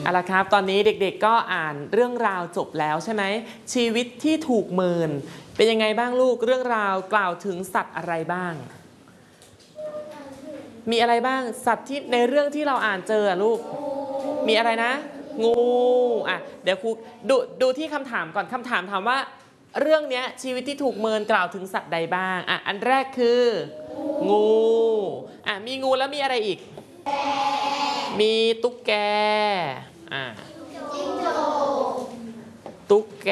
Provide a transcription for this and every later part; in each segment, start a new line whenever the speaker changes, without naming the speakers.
เอาละครับตอนนี้เด็กๆก็อ่านเรื่องราวจบแล้วใช่ไหมชีวิตที่ถูกเมินเป็นยังไงบ้างลูกเรื่องราวกล่าวถึงสัตว์อะไรบ้างมีอะไรบ้างสัตว์ที่ในเรื่องที่เราอ่านเจอลูกมีอะไรนะงูเดี๋ยวครูดูที่คำถามก่อนคำถามถามว่าเรื่องนี้ชีวิตที่ถูกเมินกล่าวถึงสัตว์ใดบ้างอันแรกคืองูมีงูแล้วมีอะไรอีกมีตุ๊กแกตุ๊กแก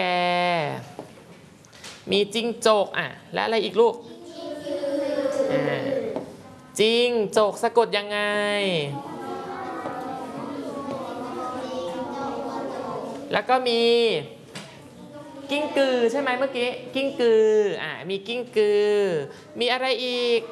มีจิ้งจกและอะไรอีกลูกจิ้งจกสะกดยังไงแล้วก็มีกิ้งกือใช่ไหมเมื่อกี้กิ้งกือมีกิ้งกือมีอะไรอีก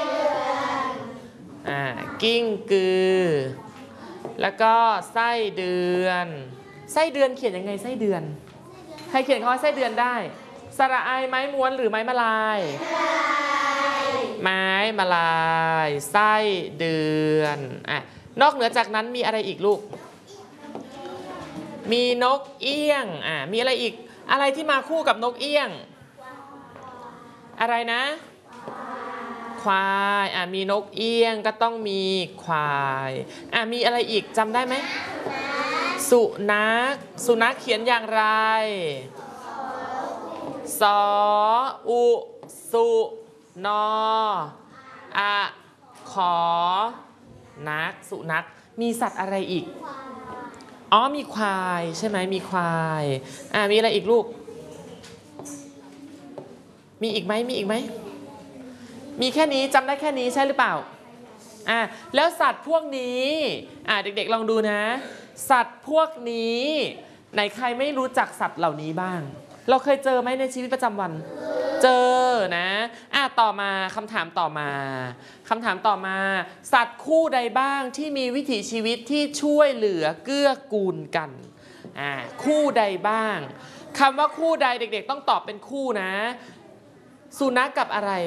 กิ้งกือแล้วก็ไส้เดือนไส้เดือนเขียนยังไงไส้เดือนใครเขียนคำว่าไส้เดือนได้สระอายไม้ม้วนหรือไม้มะลายไม้มะลายไส้เดือนนอกเหนือจากนั้นมีอะไรอีกลูกมีนกเอี้ยงมีอะไรอีกอะไรที่มาคู่กับนกเอี้ยงอะไรนะควายมีนกเอี้ยงก็ต้องมีควายมีอะไรอีกจำได้ไหมสุนัขเขียนอย่างไรสออุสุนอขอนักสุนัขมีสัตว์อะไรอีกมีควายใช่ไหมมีควายมีอะไรอีกลูกมีอีกไหมมีแค่นี้จำได้แค่นี้ใช่หรือเปล่าแล้วสัตว์พวกนี้เด็กๆลองดูนะสัตว์พวกนี้ไหนใครไม่รู้จักสัตว์เหล่านี้บ้างเราเคยเจอไหมในชีวิตประจำวันเจอนะต่อมาคำถามต่อมาสัตว์คู่ใดบ้างที่มีวิถีชีวิตที่ช่วยเหลือเกื้อกูลกันคู่ใดบ้างคำว่าคู่ใดเด็กๆต้องตอบเป็นคู่นะสุนัขกับอะไร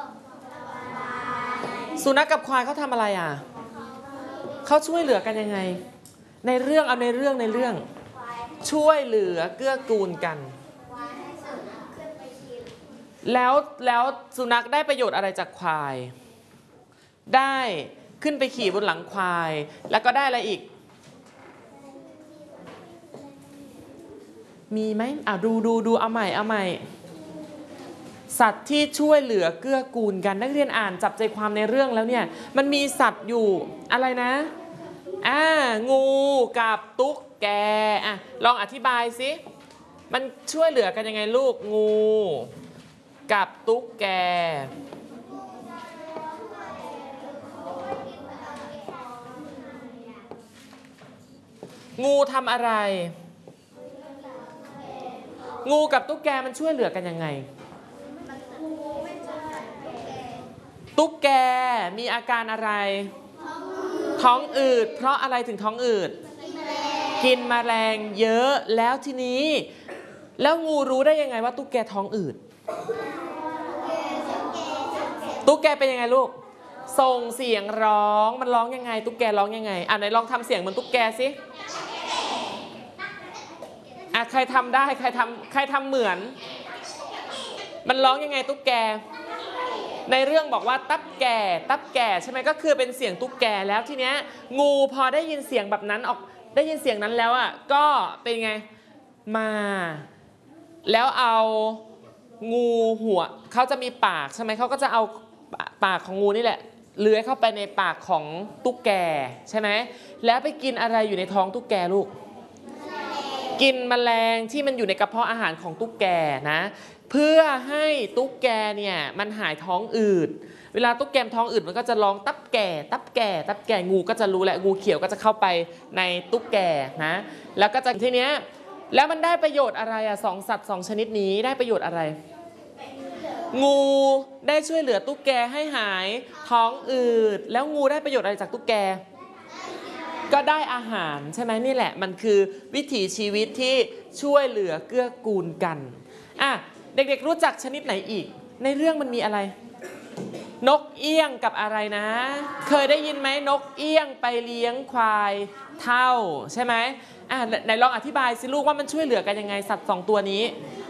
สุนัขกับควายเขาทำอะไรเขาช่วยเหลือกันยังไงในเรื่องช่วยเหลือเกื้อกูลกันแล้วสุนัขได้ประโยชน์อะไรจากควายได้ขึ้นไปขี่บนหลังควายแล้วก็ได้อะไรอีกมีไหมดูเอาใหม่สัตว์ที่ช่วยเหลือเกื้อกูลกันนักเรียนอ่านจับใจความในเรื่องแล้วเนี่ยมันมีสัตว์อยู่อะไรนะงูกับตุ๊กแกลองอธิบายสิมันช่วยเหลือกันยังไงลูกงูกับตุ๊กแกงูทำอะไรงูกับตุ๊กแกมันช่วยเหลือกันยังไงตุ๊กแกมีอาการอะไรท้องอืดเพราะอะไรถึงท้องอืดกินแมลงเยอะแล้วทีนี้แล้วงูรู้ได้ยังไงว่าตุ๊กแกท้องอืดตุ๊กแกเป็นยังไงลูกส่งเสียงร้องมันร้องยังไงตุ๊กแกร้องยังไงไหนลองทำเสียงเหมือนตุ๊กแกสิใครทำได้ใครทำเหมือนมันร้องยังไงตุ๊กแกในเรื่องบอกว่าตับแก่ใช่ไหมก็คือเป็นเสียงตุ๊กแกแล้วทีเนี้ยงูพอได้ยินเสียงแบบนั้นได้ยินเสียงนั้นแล้วก็เป็นไงมาแล้วเอางูหัวเขาจะมีปากใช่ไหมเขาก็จะเอาปากของงูนี่แหละเลื้อยเข้าไปในปากของตุ๊กแกใช่ไหมแล้วไปกินอะไรอยู่ในท้องตุ๊กแกลูกกินแมลงที่มันอยู่ในกระเพาะอาหารของตุ๊กแกนะเพื่อให้ตุ๊กแกเนี่ยมันหายท้องอืดเวลาตุ๊กแกท้องอืดมันก็จะร้องตับแก่งูก็จะรู้แหละงูเขียวก็จะเข้าไปในตุ๊กแกนะแล้วก็จะทีเนี้ยแล้วมันได้ประโยชน์อะไรสัตว์2ชนิดนี้ได้ประโยชน์อะไรงูได้ช่วยเหลือตุ๊กแกให้หายท้องอืดแล้วงูได้ประโยชน์อะไรจากตุ๊กแกก็ได้อาหารใช่ไหมนี่แหละมันคือวิถีชีวิตที่ช่วยเหลือเกื้อกูลกันเด็กๆรู้จักชนิดไหนอีกในเรื่องมันมีอะไรนกเอี้ยงกับอะไรนะ เคยได้ยินไหมนกเอี้ยงไปเลี้ยงควายเท่าใช่ไหมไหนลองอธิบายสิลูกว่ามันช่วยเหลือกันยังไงสัตว์2ตัวนี้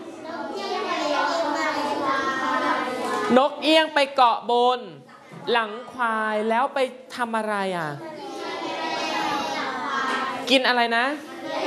นกเอี้ยงไปเกาะบนหลังควายแล้วไปทำอะไรกินอะไรนะ